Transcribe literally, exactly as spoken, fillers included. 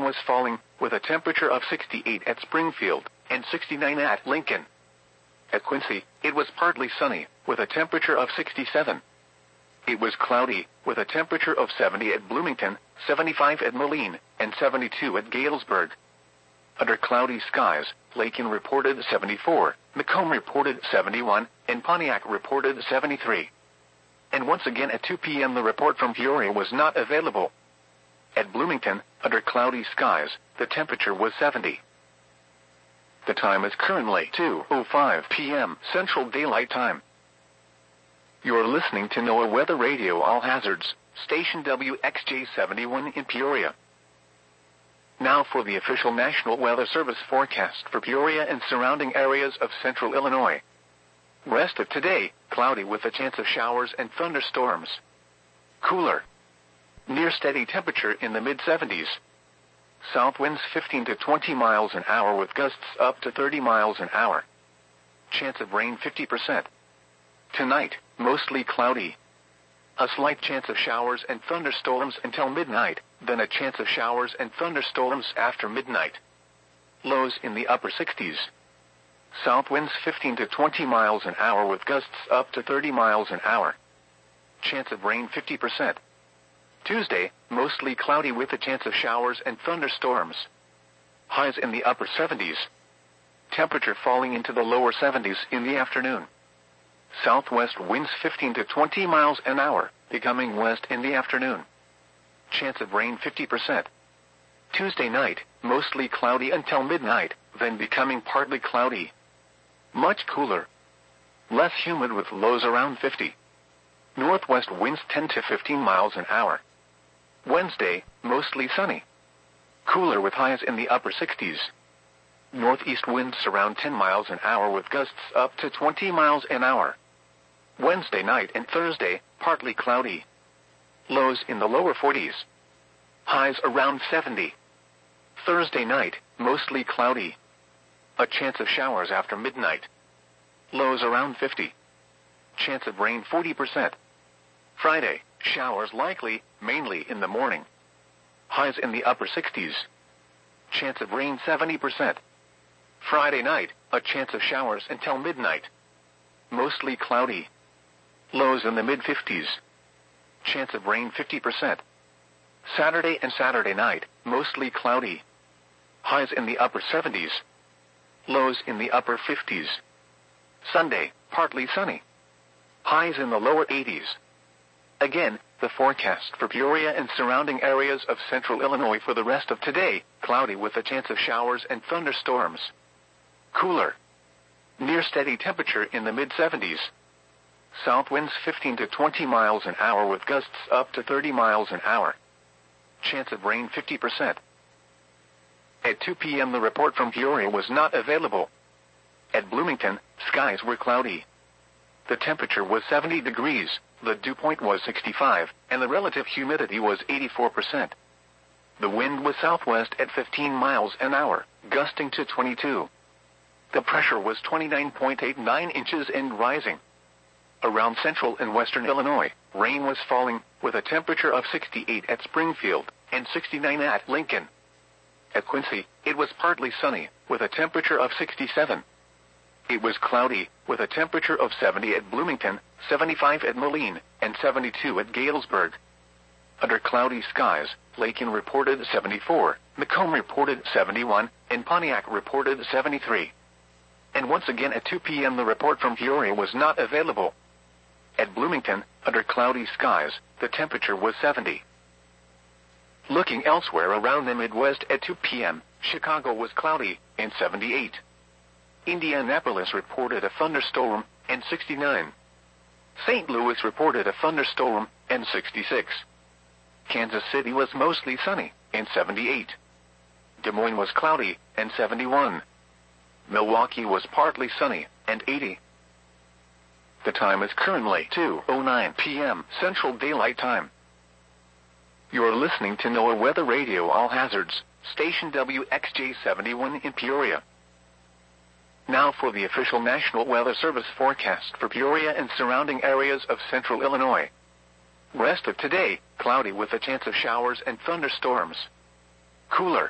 was falling, with a temperature of sixty-eight at Springfield and sixty-nine at Lincoln. At Quincy, it was partly sunny, with a temperature of sixty-seven. It was cloudy, with a temperature of seventy at Bloomington, seventy-five at Moline, and seventy-two at Galesburg. Under cloudy skies, Lakin reported seventy-four, Macomb reported seventy-one, and Pontiac reported seventy-three. And once again at two p m the report from Peoria was not available. At Bloomington, under cloudy skies, the temperature was seventy. The time is currently two oh five p m Central Daylight Time. You're listening to NOAA Weather Radio All Hazards, station W X J seventy-one in Peoria. Now for the official National Weather Service forecast for Peoria and surrounding areas of central Illinois. Rest of today, cloudy with a chance of showers and thunderstorms. Cooler. Near steady temperature in the mid seventies. South winds fifteen to twenty miles an hour with gusts up to thirty miles an hour. Chance of rain fifty percent. Tonight, mostly cloudy. A slight chance of showers and thunderstorms until midnight, then a chance of showers and thunderstorms after midnight. Lows in the upper sixties. South winds fifteen to twenty miles an hour with gusts up to thirty miles an hour. Chance of rain fifty percent. Tuesday, mostly cloudy with a chance of showers and thunderstorms. Highs in the upper seventies. Temperature falling into the lower seventies in the afternoon. Southwest winds fifteen to twenty miles an hour, becoming west in the afternoon. Chance of rain fifty percent. Tuesday night, mostly cloudy until midnight, then becoming partly cloudy. Much cooler. Less humid with lows around fifty. Northwest winds ten to fifteen miles an hour. Wednesday, mostly sunny. Cooler with highs in the upper sixties. Northeast winds around ten miles an hour with gusts up to twenty miles an hour. Wednesday night and Thursday, partly cloudy. Lows in the lower forties. Highs around seventy. Thursday night, mostly cloudy. A chance of showers after midnight. Lows around fifty. Chance of rain forty percent. Friday, showers likely, mainly in the morning. Highs in the upper sixties. Chance of rain seventy percent. Friday night, a chance of showers until midnight. Mostly cloudy. Lows in the mid fifties. Chance of rain fifty percent. Saturday and Saturday night, mostly cloudy. Highs in the upper seventies. Lows in the upper fifties. Sunday, partly sunny. Highs in the lower eighties. Again, the forecast for Peoria and surrounding areas of central Illinois for the rest of today, cloudy with a chance of showers and thunderstorms. Cooler. Near steady temperature in the mid seventies. South winds fifteen to twenty miles an hour with gusts up to thirty miles an hour. Chance of rain fifty percent. At two p m the report from Peoria was not available. At Bloomington, skies were cloudy. The temperature was seventy degrees, the dew point was sixty-five, and the relative humidity was eighty-four percent. The wind was southwest at fifteen miles an hour, gusting to twenty-two. The pressure was twenty-nine point eight nine inches and rising. Around central and western Illinois, rain was falling, with a temperature of sixty-eight at Springfield and sixty-nine at Lincoln. At Quincy, it was partly sunny, with a temperature of sixty-seven. It was cloudy, with a temperature of seventy at Bloomington, seventy-five at Moline, and seventy-two at Galesburg. Under cloudy skies, Lakin reported seventy-four, Macomb reported seventy-one, and Pontiac reported seventy-three. And once again at two p m the report from Peoria was not available. At Bloomington, under cloudy skies, the temperature was seventy. Looking elsewhere around the Midwest at two p m, Chicago was cloudy, and seventy-eight. Indianapolis reported a thunderstorm, and sixty-nine. Saint Louis reported a thunderstorm, and sixty-six. Kansas City was mostly sunny, and seventy-eight. Des Moines was cloudy, and seventy-one. Milwaukee was partly sunny, and eighty. The time is currently two oh nine p m Central Daylight Time. You're listening to NOAA Weather Radio All Hazards, station W X J seventy-one in Peoria. Now for the official National Weather Service forecast for Peoria and surrounding areas of central Illinois. Rest of today, cloudy with a chance of showers and thunderstorms. Cooler.